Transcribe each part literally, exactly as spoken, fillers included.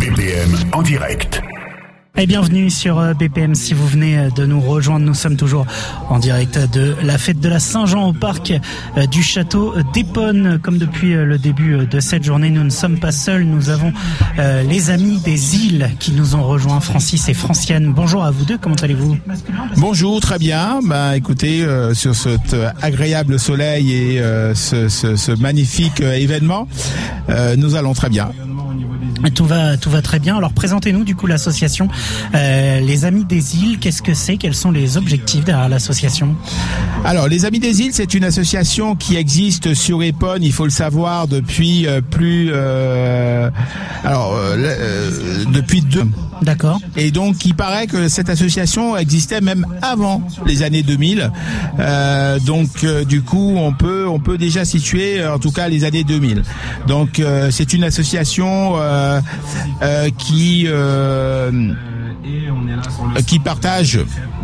B P M en direct. Et bienvenue sur B P M si vous venez de nous rejoindre. Nous sommes toujours en direct de la fête de la Saint-Jean au parc du château d'Épône. Comme depuis le début de cette journée, nous ne sommes pas seuls. Nous avons euh, les amis des îles qui nous ont rejoints, Francis et Franciane. Bonjour à vous deux, comment allez-vous? Bonjour, très bien. Bah, écoutez, euh, sur cet agréable soleil et euh, ce, ce, ce magnifique euh, événement, euh, nous allons très bien. Tout va, tout va très bien. Alors présentez-nous du coup l'association euh, Les Amis des Îles. Qu'est-ce que c'est? Quels sont les objectifs derrière l'association? Alors Les Amis des Îles, c'est une association qui existe sur Épône, il faut le savoir, depuis euh, plus euh, alors euh, euh, depuis deux. D'accord. Et donc il paraît que cette association existait même avant les années deux mille. Euh, donc euh, du coup on peut on peut déjà situer en tout cas les années deux mille. Donc euh, c'est une association euh, euh, qui euh, qui partage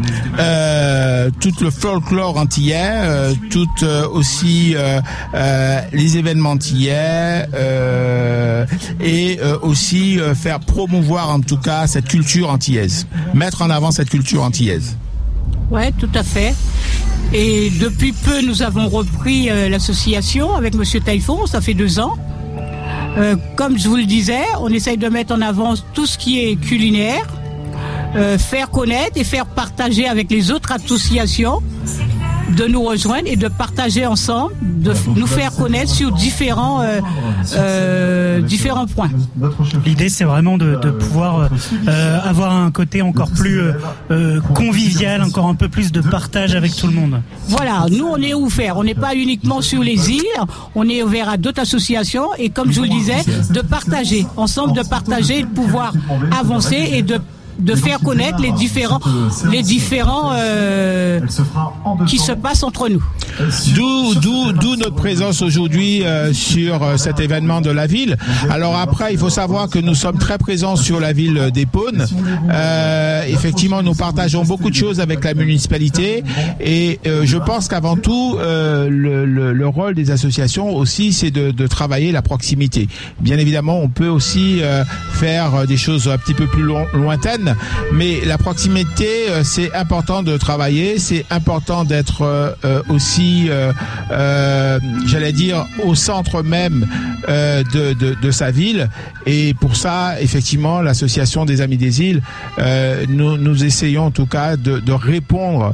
euh, tout le folklore antillais, euh, tout euh, aussi euh, euh, les événements antillais euh, et euh, aussi euh, faire promouvoir en tout cas cette culture antillaise, mettre en avant cette culture antillaise. Ouais, tout à fait. Et depuis peu, nous avons repris euh, l'association avec Monsieur Taillefonds, ça fait deux ans. Euh, comme je vous le disais, on essaye de mettre en avant tout ce qui est culinaire, euh, faire connaître et faire partager avec les autres associations, de nous rejoindre et de partager ensemble, de f- nous faire connaître sur différents euh, euh, différents points. L'idée, c'est vraiment de, de pouvoir euh, avoir un côté encore plus euh, euh, convivial, encore un peu plus de partage avec tout le monde. Voilà, nous on est ouvert, on n'est pas uniquement sur les îles, on est ouvert à d'autres associations et comme je vous le disais, de partager, ensemble de partager, de pouvoir avancer et de de faire connaître les différents les différents euh, qui se passent entre nous. D'où d'où d'où notre présence aujourd'hui euh, sur euh, cet événement de la ville. Alors après, il faut savoir que nous sommes très présents sur la ville d'Épône. Euh, effectivement, nous partageons beaucoup de choses avec la municipalité et euh, je pense qu'avant tout, euh, le, le, le rôle des associations aussi, c'est de, de travailler la proximité. Bien évidemment, on peut aussi euh, faire des choses un petit peu plus lo- lointaines. Mais la proximité, euh, c'est important de travailler, c'est important d'être euh, euh, aussi, euh, euh, j'allais dire, au centre même euh, de, de, de sa ville. Et pour ça, effectivement, l'association des Amis des Îles, euh, nous, nous essayons en tout cas de, de répondre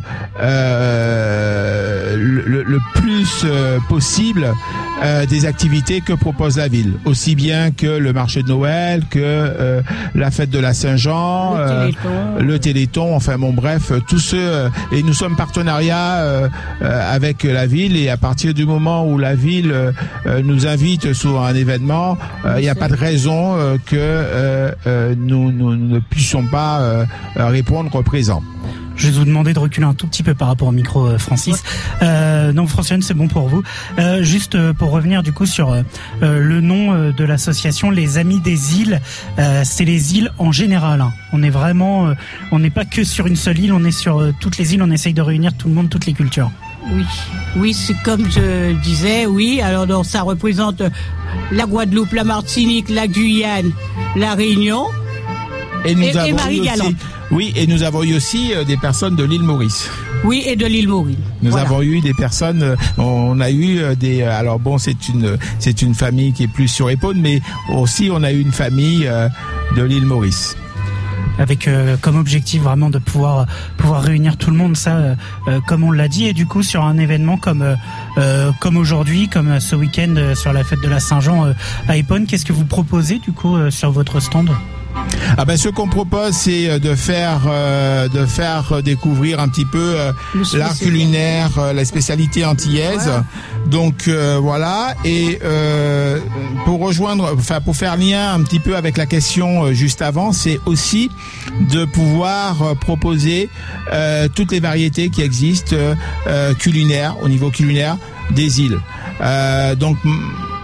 euh, le, le plus euh, possible euh, des activités que propose la ville, aussi bien que le marché de Noël, que euh, la fête de la Saint-Jean, Le euh, Téléthon. le Téléthon, enfin bon bref, tous ceux euh, et nous sommes partenariat euh, euh, avec la ville et à partir du moment où la ville euh, nous invite sur un événement, il euh, n'y a pas de raison euh, que euh, euh, nous, nous ne puissions pas euh, répondre présent. Je vais vous demander de reculer un tout petit peu par rapport au micro, euh, Francis. Euh, non, Franciane, c'est bon pour vous. Euh, juste euh, pour revenir du coup sur euh, le nom euh, de l'association, Les Amis des Îles. Euh, c'est les îles en général. Hein. On est vraiment, euh, on n'est pas que sur une seule île, on est sur euh, toutes les îles. On essaye de réunir tout le monde, toutes les cultures. Oui, oui, c'est comme je disais, oui. Alors donc ça représente la Guadeloupe, la Martinique, la Guyane, la Réunion Et, nous et, et avons eu Marie-Galante. aussi, oui, et nous avons eu aussi euh, des personnes de l'île Maurice. Oui, et de l'île Maurice. Nous Voilà. avons eu des personnes, euh, on a eu euh, des, euh, alors bon, c'est une, c'est une famille qui est plus sur Épône, mais aussi on a eu une famille euh, de l'île Maurice. Avec euh, comme objectif vraiment de pouvoir pouvoir réunir tout le monde, ça, euh, euh, comme on l'a dit, et du coup sur un événement comme euh, euh, comme aujourd'hui, comme euh, ce week-end euh, sur la fête de la Saint-Jean euh, à Épône, qu'est-ce que vous proposez du coup euh, sur votre stand? Ah ben ce qu'on propose c'est de faire euh, de faire découvrir un petit peu euh, l'art culinaire, euh, la spécialité antillaise. Ouais. Donc euh, voilà et euh, pour rejoindre, enfin pour faire lien un petit peu avec la question euh, juste avant, c'est aussi de pouvoir euh, proposer euh, toutes les variétés qui existent euh, culinaires au niveau culinaire des îles. Euh, donc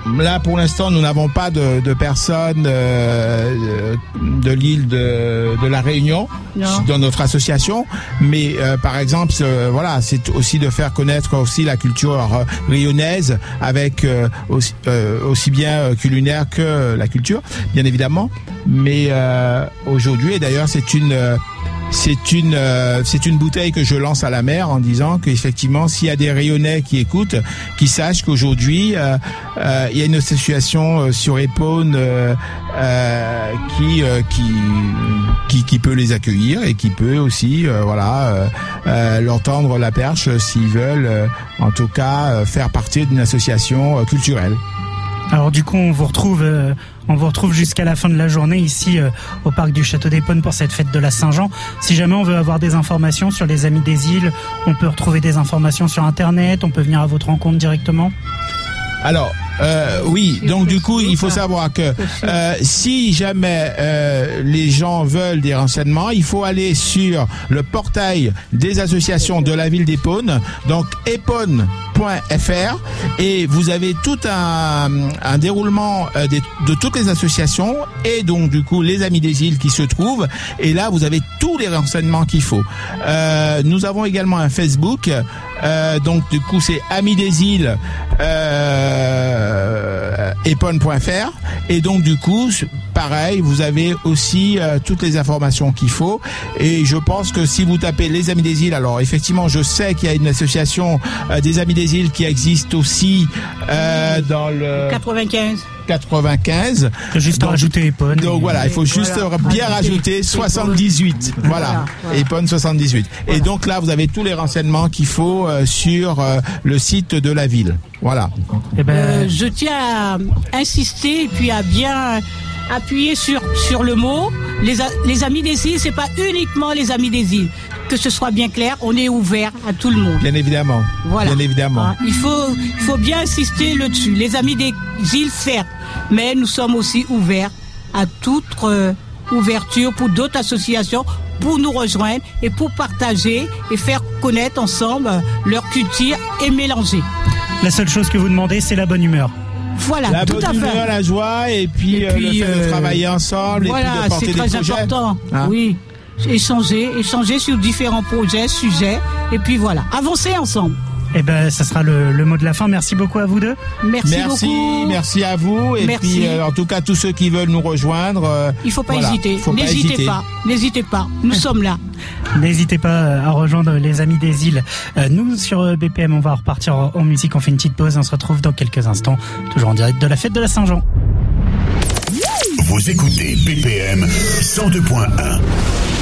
là, pour l'instant, nous n'avons pas de, de personnes euh, de l'île de, de la Réunion non. dans notre association, mais euh, par exemple, euh, voilà, c'est aussi de faire connaître aussi la culture euh, rayonnaise avec euh, aussi, euh, aussi bien culinaire que la culture, bien évidemment. Mais euh, aujourd'hui, et d'ailleurs, c'est une euh, C'est une euh, c'est une bouteille que je lance à la mer en disant qu'effectivement, s'il y a des Rayonnais qui écoutent, qui sachent qu'aujourd'hui euh, euh, il y a une association euh, sur Épône euh, euh, qui, euh, qui qui qui peut les accueillir et qui peut aussi euh, voilà euh, euh, leur tendre la perche euh, s'ils veulent euh, en tout cas euh, faire partie d'une association euh, culturelle. Alors du coup, on vous retrouve, euh, on vous retrouve jusqu'à la fin de la journée ici euh, au parc du Château d'Épône pour cette fête de la Saint-Jean. Si jamais on veut avoir des informations sur les Amis des Îles, on peut retrouver des informations sur Internet, on peut venir à votre rencontre directement. Alors, euh, oui, donc du coup, il faut savoir que euh, si jamais euh, les gens veulent des renseignements, il faut aller sur le portail des associations de la ville d'Épône, donc épône point f r, et vous avez tout un, un déroulement euh, de, de toutes les associations et donc du coup les Amis des Îles qui se trouvent, et là vous avez tous les renseignements qu'il faut. Euh, nous avons également un Facebook, euh, donc du coup c'est Amis des Îles euh, épône point f r, et donc du coup pareil, vous avez aussi euh, toutes les informations qu'il faut, et je pense que si vous tapez les Amis des Îles, alors effectivement je sais qu'il y a une association euh, des Amis des Îles qui existe aussi euh, dans le quatre-vingt-quinze. quatre-vingt-quinze. Juste donc, rajouter Épône. Donc voilà, il faut juste voilà, bien rajouter soixante-dix-huit. Voilà, voilà. Épône soixante-dix-huit. Voilà. Et donc là, vous avez tous les renseignements qu'il faut euh, sur euh, le site de la ville. Voilà. Et ben... euh, je tiens à insister et puis à bien appuyer sur sur le mot. Les, les Amis des Îles, c'est pas uniquement les Amis des Îles. Que ce soit bien clair, on est ouvert à tout le monde. Bien évidemment. Voilà. Bien évidemment. Hein, il faut, il faut bien insister là-dessus. Les Amis des Îles, certes, mais nous sommes aussi ouverts à toute euh, ouverture pour d'autres associations, pour nous rejoindre et pour partager et faire connaître ensemble leur culture et mélanger. La seule chose que vous demandez, c'est la bonne humeur. Voilà, la tout bonne à humeur, fait. La joie et puis, et puis euh, le fait euh, de travailler ensemble voilà, et puis de porter des projets. Voilà, c'est très important. Hein? Oui. Échanger, échanger sur différents projets, sujets, et puis voilà, avancer ensemble. Eh ben, ça sera le, le mot de la fin. Merci beaucoup à vous deux. Merci, merci beaucoup. Merci à vous. Et merci. puis, euh, en tout cas, tous ceux qui veulent nous rejoindre. Euh, Il faut pas voilà, hésiter. faut N'hésitez pas, hésiter. pas. N'hésitez pas. Nous sommes là. N'hésitez pas à rejoindre les Amis des Îles. Euh, nous, sur B P M, on va repartir en musique. On fait une petite pause. On se retrouve dans quelques instants, toujours en direct de la fête de la Saint-Jean. Vous écoutez B P M cent deux point un.